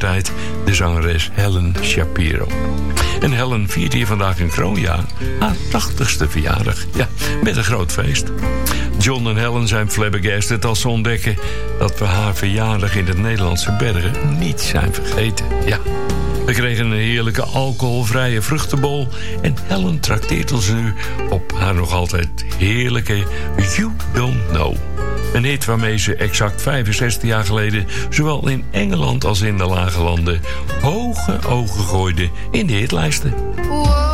tijd de zangeres Helen Shapiro. En Helen viert hier vandaag in kroonjaar haar 80ste verjaardag. Ja, met een groot feest. John en Helen zijn flabbergasted als ze ontdekken dat we haar verjaardag in de Nederlandse bergen niet zijn vergeten. Ja, we kregen een heerlijke alcoholvrije vruchtenbol en Helen trakteert ons nu op haar nog altijd heerlijke You Don't Know. Een hit waarmee ze exact 65 jaar geleden zowel in Engeland als in de lage landen hoge ogen gooide in de hitlijsten. Whoa.